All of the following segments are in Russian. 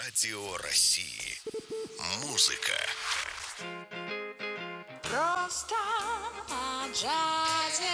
Радио России. Музыка. Просто о джазе.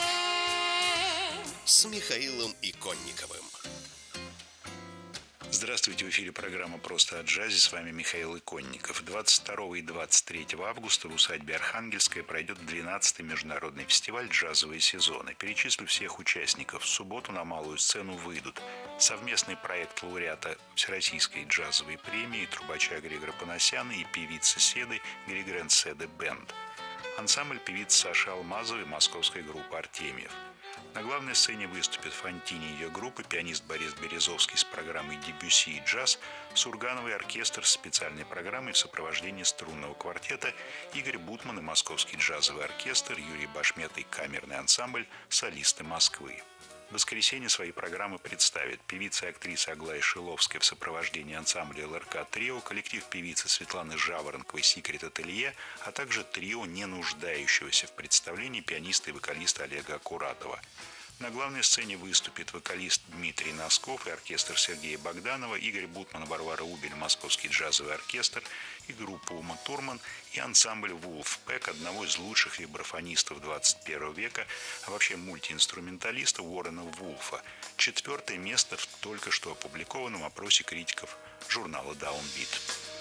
С Михаилом Иконниковым. Здравствуйте, в эфире программа «Просто о джазе». С вами Михаил Иконников. 22 и 23 августа в усадьбе Архангельская пройдет 12-й международный фестиваль «Джазовые сезоны». Перечислю всех участников. В субботу на малую сцену выйдут совместный проект лауреата Всероссийской джазовой премии трубача Григора Панасяна и певицы Седы Григорен Седы Бенд. Ансамбль певиц Саши Алмазовой и московской группы «Артемьев». На главной сцене выступят Фонтини и ее группа, пианист Борис Березовский с программой «Дебюсси и джаз», сургановый оркестр с специальной программой в сопровождении струнного квартета, Игорь Бутман и московский джазовый оркестр, Юрий Башмет и камерный ансамбль «Солисты Москвы». В воскресенье свои программы представят певица и актриса Аглая Шиловская в сопровождении ансамбля ЛРК «Трио», коллектив певицы Светланы Жаворонковой «Секрет Ателье», а также трио, не нуждающегося в представлении, пианиста и вокалиста Олега Акуратова. На главной сцене выступит вокалист Дмитрий Носков и оркестр Сергея Богданова, Игорь Бутман, Варвара Убель, московский джазовый оркестр и группа Ума Турман и ансамбль Wolfpack, одного из лучших вибрафонистов 21 века, а вообще мультиинструменталиста Уоррена Вулфа. 4-е место в только что опубликованном опросе критиков журнала Downbeat.